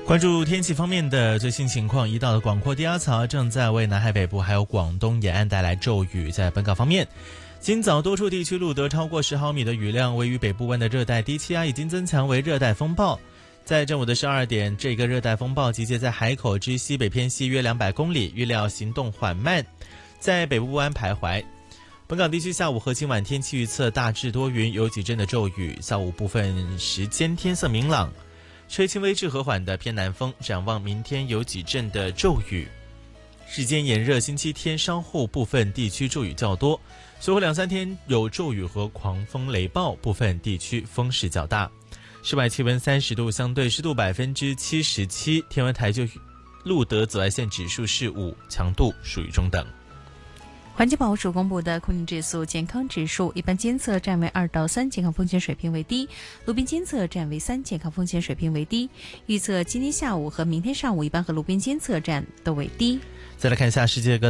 关注天气方面的最新情况，一道的广阔低压槽正在为南海北部还有广东沿岸带来骤雨。在本港方面，今早多处地区录得超过10毫米的雨量，位于北部湾的热带低气压已经增强为热带风暴。在正午的12点，这个热带风暴集结在海口之西北偏西约200公里，预料行动缓慢，在北部湾徘徊。本港地区下午和今晚天气预测大致多云，有几阵的骤雨，下午部分时间天色明朗，吹轻微至和缓的偏南风，展望明天有几阵的骤雨，日间炎热，星期天稍后部分地区骤雨较多，随后2-3天有骤雨和狂风雷暴，部分地区风势较大。室外气温30度，相对湿度77%，天文台就录得紫外线指数是5，强度属于中等。 环境保护署公布的空气质素健康指数，一般监测站为2到3，健康风险水平为低；路边监测站为3，健康风险水平为低。预测今天下午和明天上午，一般和路边监测站都为低。 再来看一下世界各